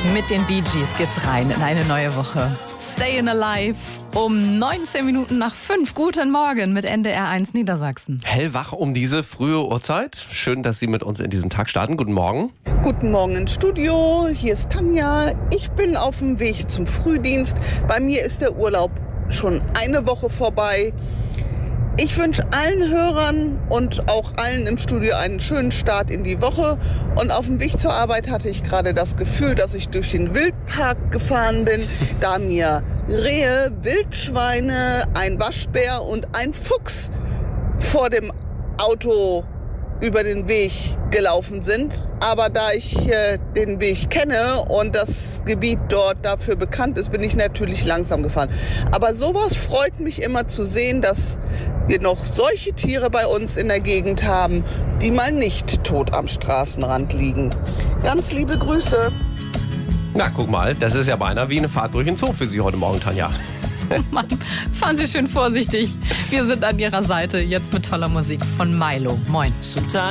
Mit den Bee Gees geht's rein in eine neue Woche. Stayin' Alive um 19 Minuten nach 5. Guten Morgen mit NDR1 Niedersachsen. Hellwach um diese frühe Uhrzeit. Schön, dass Sie mit uns in diesen Tag starten. Guten Morgen. Guten Morgen ins Studio. Hier ist Tanja. Ich bin auf dem Weg zum Frühdienst. Bei mir ist der Urlaub schon eine Woche vorbei. Ich wünsche allen Hörern und auch allen im Studio einen schönen Start in die Woche. Und auf dem Weg zur Arbeit hatte ich gerade das Gefühl, dass ich durch den Wildpark gefahren bin, da mir Rehe, Wildschweine, ein Waschbär und ein Fuchs vor dem Auto über den Weg gelaufen sind. Aber da ich den Weg kenne und das Gebiet dort dafür bekannt ist, bin ich natürlich langsam gefahren. Aber sowas freut mich immer zu sehen, dass wir noch solche Tiere bei uns in der Gegend haben, die mal nicht tot am Straßenrand liegen. Ganz liebe Grüße. Na, guck mal, das ist ja beinahe wie eine Fahrt durch den Zoo für Sie heute Morgen, Tanja. Mann, fahren Sie schön vorsichtig. Wir sind an Ihrer Seite, jetzt mit toller Musik von Milo. Moin.